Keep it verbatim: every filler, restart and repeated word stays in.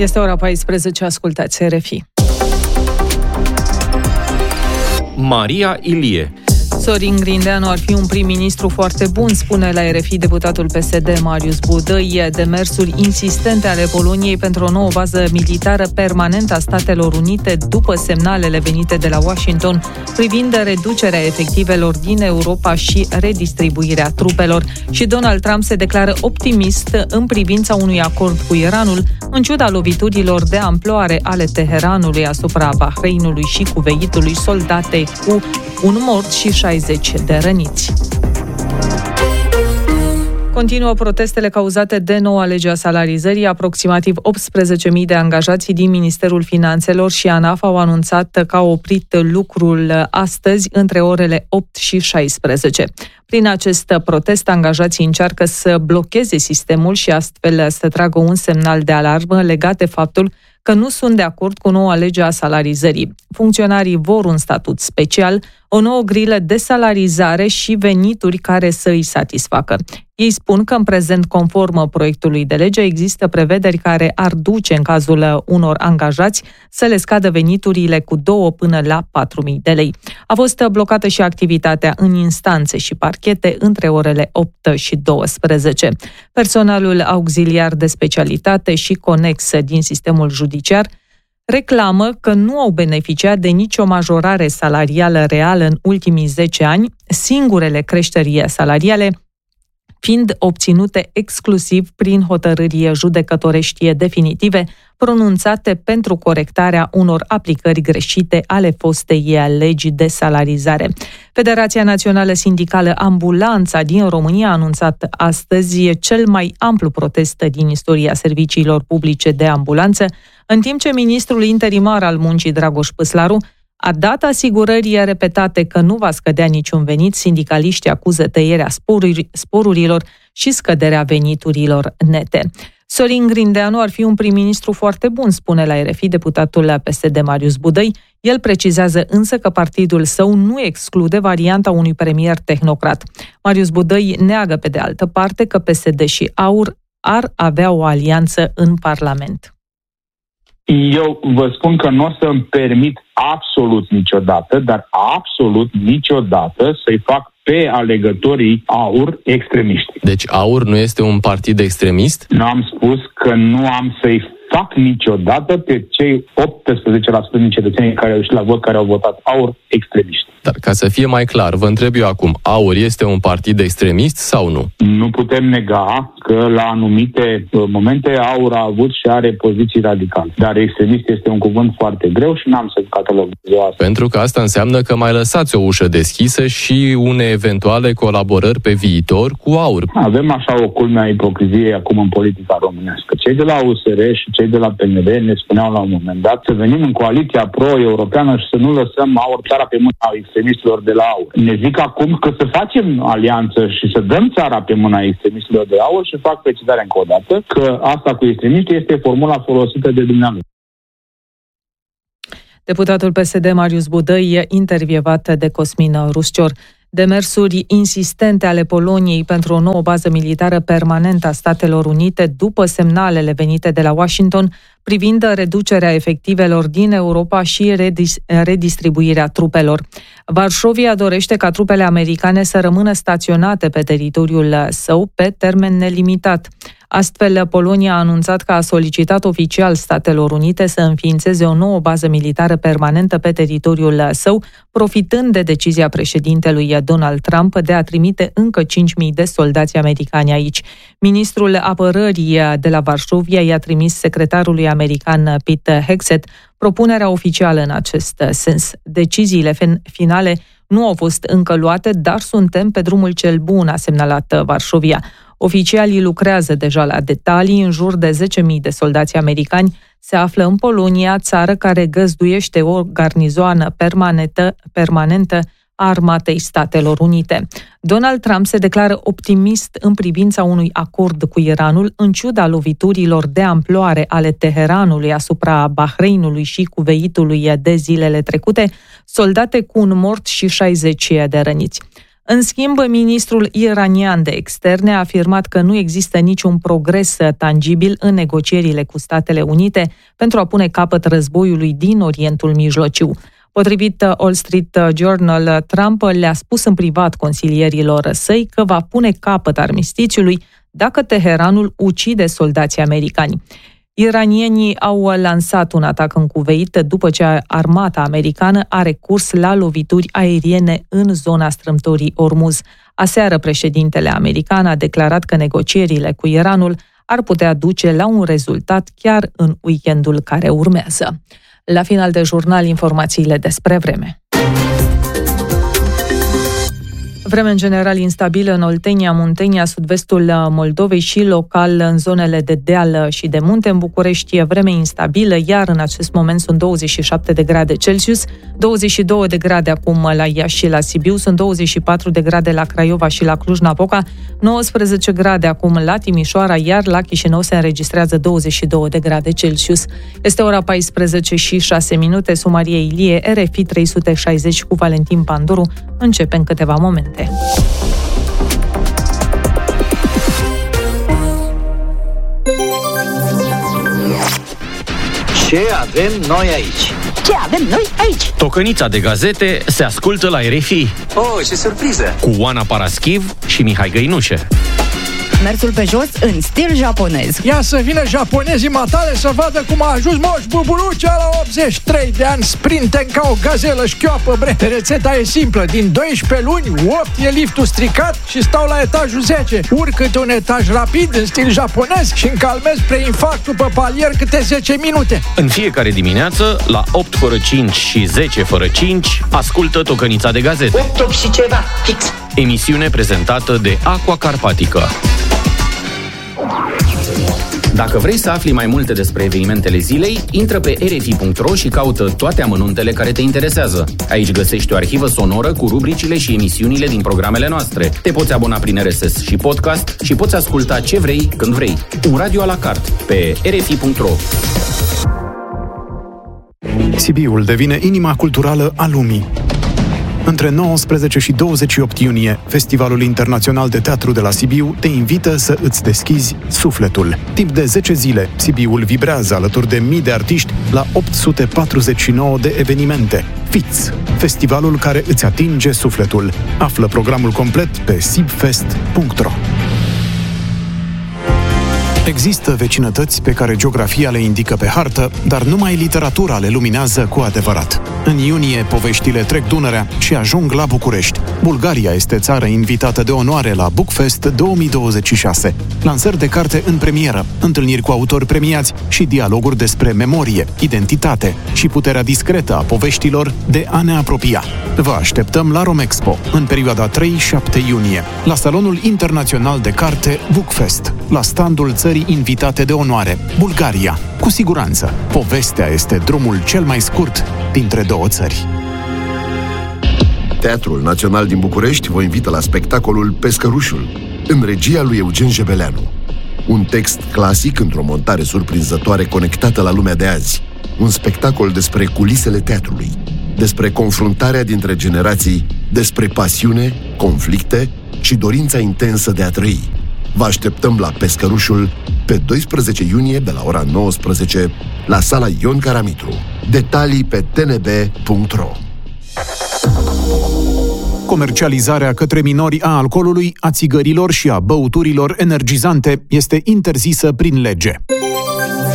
Este ora paisprezece, ascultați R F I. Maria Ilie. Sorin Grindeanu ar fi un prim-ministru foarte bun, spune la R F I deputatul P S D Marius Budăi. Demersuri insistente ale Poloniei pentru o nouă bază militară permanentă a Statelor Unite după semnalele venite de la Washington privind reducerea efectivelor din Europa și redistribuirea trupelor. Și Donald Trump se declară optimist în privința unui acord cu Iranul, în ciuda loviturilor de amploare ale Teheranului asupra Bahreinului și Kuwaitului, soldate cu un mort și șaizeci de răniți. Continuă protestele cauzate de noua lege a salarizării. Aproximativ optsprezece mii de angajați din Ministerul Finanțelor și ANAF au anunțat că au oprit lucrul astăzi între orele opt și șaisprezece. Prin acest protest, angajații încearcă să blocheze sistemul și astfel să tragă un semnal de alarmă legat de faptul că nu sunt de acord cu noua lege a salarizării. Funcționarii vor un statut special, o nouă grilă de salarizare și venituri care să îi satisfacă. Ei spun că în prezent, conform proiectului de lege, există prevederi care ar duce, în cazul unor angajați, să le scadă veniturile cu două până la patru mii de lei. A fost blocată și activitatea în instanțe și parchete între orele opt și douăsprezece. Personalul auxiliar de specialitate și conex din sistemul judiciar reclamă că nu au beneficiat de nicio majorare salarială reală în ultimii zece ani, singurele creșteri salariale fiind obținute exclusiv prin hotărâri judecătorești definitive pronunțate pentru corectarea unor aplicări greșite ale fostei legi de salarizare. Federația Națională Sindicală Ambulanța din România a anunțat astăzi cel mai amplu protest din istoria serviciilor publice de ambulanță, în timp ce ministrul interimar al muncii, Dragoș Păslaru, a dat asigurări repetate că nu va scădea niciun venit. Sindicaliștii acuză tăierea sporuri, sporurilor și scăderea veniturilor nete. Sorin Grindeanu ar fi un prim-ministru foarte bun, spune la R F I deputatul P S D Marius Budăi. El precizează însă că partidul său nu exclude varianta unui premier tehnocrat. Marius Budăi neagă pe de altă parte că P S D și AUR ar avea o alianță în Parlament. Eu vă spun că nu o să-mi permit absolut niciodată, dar absolut niciodată să-i fac pe alegătorii AUR extremiști. Deci AUR nu este un partid extremist? Nu am spus că nu am să-i fac niciodată pe cei optsprezece la sută din cetățenii care au ieșit la vot, care au votat AUR, extremiști. Dar ca să fie mai clar, vă întreb eu acum, AUR este un partid extremist sau nu? Nu putem nega că la anumite momente AUR a avut și are poziții radicale. Dar extremist este un cuvânt foarte greu și n-am să catalogez asta. Pentru că asta înseamnă că mai lăsați o ușă deschisă și une eventuale colaborări pe viitor cu AUR. Avem așa o culme a ipocriziei acum în politica românească. Cei de la U S R și cei de la P N L ne spuneau la un moment dat să venim în coaliția pro-europeană și să nu lăsăm AUR țara pe mâna extremistilor de la AUR. Ne zic acum că să facem alianță și să dăm țara pe mâna extremistilor de AUR și fac precizarea încă o dată că asta cu extremiști este formula folosită de dumneavoastră. Deputatul P S D Marius Budăi, intervievat de Cosmin Ruscior. Demersuri insistente ale Poloniei pentru o nouă bază militară permanentă a Statelor Unite după semnalele venite de la Washington privind reducerea efectivelor din Europa și redis- redistribuirea trupelor. Varșovia dorește ca trupele americane să rămână staționate pe teritoriul său pe termen nelimitat. Astfel, Polonia a anunțat că a solicitat oficial Statelor Unite să înființeze o nouă bază militară permanentă pe teritoriul său, profitând de decizia președintelui Donald Trump de a trimite încă cinci mii de soldați americani aici. Ministrul Apărării de la Varșovia i-a trimis secretarului american Pete Hegseth propunerea oficială în acest sens. Deciziile finale nu au fost încă luate, dar suntem pe drumul cel bun, a semnalat Varșovia. Oficialii lucrează deja la detalii. În jur de zece mii de soldați americani se află în Polonia, țară care găzduiește o garnizoană permanentă, permanentă a Armatei Statelor Unite. Donald Trump se declară optimist în privința unui acord cu Iranul, în ciuda loviturilor de amploare ale Teheranului asupra Bahreinului și Kuwaitului de zilele trecute, soldate cu un mort și șaizeci de răniți. În schimb, ministrul iranian de externe a afirmat că nu există niciun progres tangibil în negocierile cu Statele Unite pentru a pune capăt războiului din Orientul Mijlociu. Potrivit Wall Street Journal, Trump le-a spus în privat consilierilor săi că va pune capăt armistițiului dacă Teheranul ucide soldații americani. Iranienii au lansat un atac în Kuveit după ce armata americană a recurs la lovituri aeriene în zona strâmtorii Ormuz. Aseară, președintele american a declarat că negocierile cu Iranul ar putea duce la un rezultat chiar în weekendul care urmează. La final de jurnal, informațiile despre vreme. Vreme în general instabilă în Oltenia, Muntenia, sud-vestul Moldovei și local în zonele de deal și de munte. În București e vreme instabilă, iar în acest moment sunt douăzeci și șapte de grade Celsius, douăzeci și două de grade acum la Iași și la Sibiu, sunt douăzeci și patru de grade la Craiova și la Cluj-Napoca, nouăsprezece grade acum la Timișoara, iar la Chișinău se înregistrează douăzeci și două de grade Celsius. Este ora paisprezece și șase minute, Sumarie Ilie, R F I trei sute șaizeci cu Valentin Panduru, începe în câteva momente. Ce avem noi aici? Ce avem noi aici? Tocănița de gazete se ascultă la R F I. Oh, ce surpriză! Cu Oana Paraschiv și Mihai Găinușe. Mersul pe jos în stil japonez. Ia să vină japonezii matale să vadă cum a ajuns Moș Buburucea la optzeci și trei de ani, sprinten ca o gazelă șchioapă, bre. Rețeta e simplă, din doisprezece luni, opt e liftul stricat și stau la etajul zece. Urc câte un etaj rapid în stil japonez și încalmez preinfarctul pe palier câte zece minute. În fiecare dimineață, la opt fără cinci și zece fără cinci, ascultă Tocănița de gazete. opt, opt și ceva, fix. Emisiune prezentată de Aqua Carpatica. Dacă vrei să afli mai multe despre evenimentele zilei, intră pe r f i punct r o și caută toate amănuntele care te interesează. Aici găsești o arhivă sonoră cu rubricile și emisiunile din programele noastre. Te poți abona prin R S S și podcast și poți asculta ce vrei, când vrei. Un radio a la carte pe r f i punct r o. Sibiul devine inima culturală a lumii. Între nouăsprezece și douăzeci și opt iunie, Festivalul Internațional de Teatru de la Sibiu te invită să îți deschizi sufletul. Timp de zece zile, Sibiul vibrează alături de mii de artiști la opt sute patruzeci și nouă de evenimente. Fiți! Festivalul care îți atinge sufletul. Află programul complet pe sibfest punct r o. Există vecinătăți pe care geografia le indică pe hartă, dar numai literatura le luminează cu adevărat. În iunie, poveștile trec Dunărea și ajung la București. Bulgaria este țară invitată de onoare la Bookfest două mii douăzeci și șase. Lansări de carte în premieră, întâlniri cu autori premiați și dialoguri despre memorie, identitate și puterea discretă a poveștilor de a ne apropia. Vă așteptăm la Romexpo, în perioada trei șapte iunie, la Salonul Internațional de Carte Bookfest, la standul țării invitate de onoare, Bulgaria. Cu siguranță, povestea este drumul cel mai scurt dintre două țări. Teatrul Național din București vă invită la spectacolul Pescărușul, în regia lui Eugen Jebeleanu. Un text clasic într-o montare surprinzătoare conectată la lumea de azi. Un spectacol despre culisele teatrului, despre confruntarea dintre generații, despre pasiune, conflicte și dorința intensă de a trăi. Vă așteptăm la Pescărușul pe doisprezece iunie de la ora nouăsprezece la sala Ion Caramitru. Detalii pe t n b punct r o. Comercializarea către minori a alcoolului, a țigărilor și a băuturilor energizante este interzisă prin lege.